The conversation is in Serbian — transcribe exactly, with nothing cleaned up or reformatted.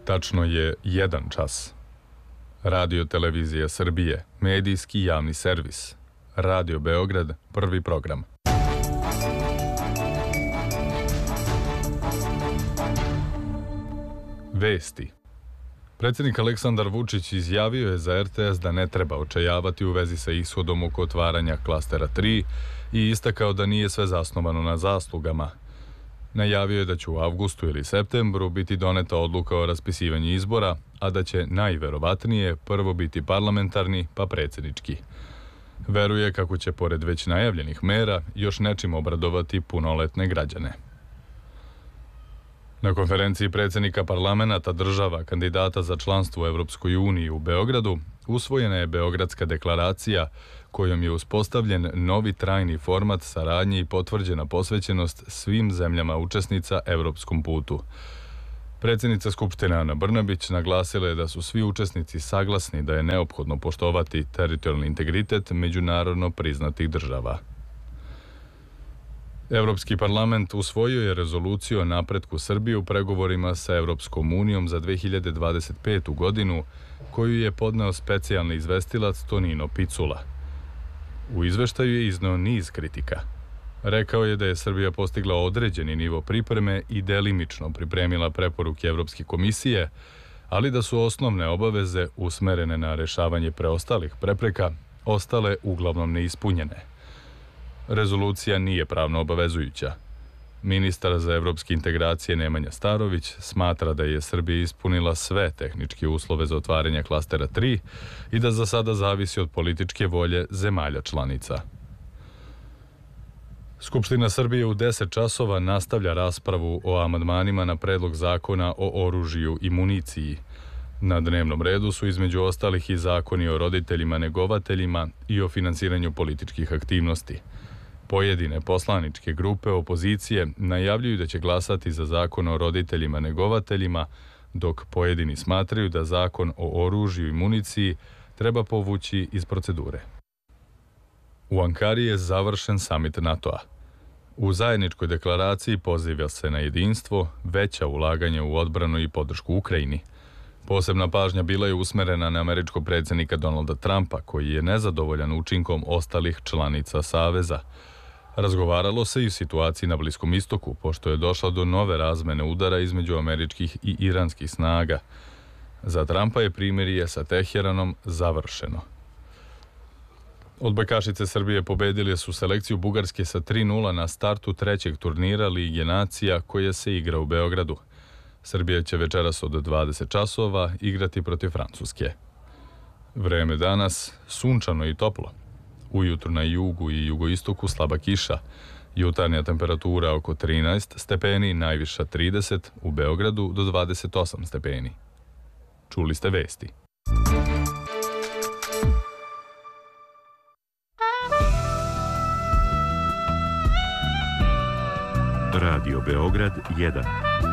Tačno je jedan čas. Radio Televizija Srbije, medijski javni servis. Radio Beograd, prvi program. Vesti. Predsjednik Aleksandar Vučić izjavio je za er te es da ne treba očajavati u vezi sa ishodom oko otvaranja klastera tri i istakao da nije sve zasnovano na zaslugama. Najavio je da će u avgustu ili septembru biti doneta odluka o raspisivanju izbora, a da će najverovatnije prvo biti parlamentarni pa predsjednički. Veruje kako će pored već najavljenih mera još nečim obradovati punoletne građane. Na konferenciji predsjednika parlamenata država kandidata za članstvo u Evropskoj uniji u Beogradu usvojena je Beogradska deklaracija kojom je uspostavljen novi trajni format saradnje i potvrđena posvećenost svim zemljama učesnica evropskom putu. Predsjednica Skupštine Ana Brnabić naglasila je da su svi učesnici saglasni da je neophodno poštovati teritorijalni integritet međunarodno priznatih država. Evropski parlament usvojio je rezoluciju o napretku Srbije u pregovorima sa Evropskom unijom za dve hiljade dvadeset petu godinu, koju je podneo specijalni izvestilac Tonino Picula. U izveštaju je izneo niz kritika. Rekao je da je Srbija postigla određeni nivo pripreme i delimično pripremila preporuke Evropske komisije, ali da su osnovne obaveze usmerene na rešavanje preostalih prepreka ostale uglavnom neispunjene. Rezolucija nije pravno obavezujuća. Ministar za evropske integracije Nemanja Starović smatra da je Srbija ispunila sve tehničke uslove za otvaranje klastera tri i da za sada zavisi od političke volje zemalja članica. Skupština Srbije u deset časova nastavlja raspravu o amandmanima na predlog zakona o oružju i municiji. Na dnevnom redu su između ostalih i zakoni o roditeljima negovateljima i o finansiranju političkih aktivnosti. Pojedine poslaničke grupe opozicije najavljuju da će glasati za zakon o roditeljima negovateljima, dok pojedini smatraju da zakon o oružju i municiji treba povući iz procedure. U Ankari je završen samit NATO-a. U zajedničkoj deklaraciji poziva se na jedinstvo, veća ulaganja u odbranu i podršku Ukrajini. Posebna pažnja bila je usmerena na američkog predsjednika Donalda Trumpa, koji je nezadovoljan učinkom ostalih članica Saveza. Razgovaralo se i o situaciji na Bliskom istoku, pošto je došlo do nove razmene udara između američkih i iranskih snaga. Za Trumpa je primirje sa Teheranom završeno. Odbojkašice Srbije pobedile su selekciju Bugarske sa tri nula na startu trećeg turnira Lige nacija koje se igra u Beogradu. Srbija će večeras od dvadeset časova igrati protiv Francuske. Vreme danas sunčano i toplo. Ujutru na jugu i jugoistoku slaba kiša. Jutarnja temperatura oko trinaest stepeni, najviša trideset, u Beogradu do dvadeset osam stepeni. Čuli ste vesti. Radio Beograd jedan.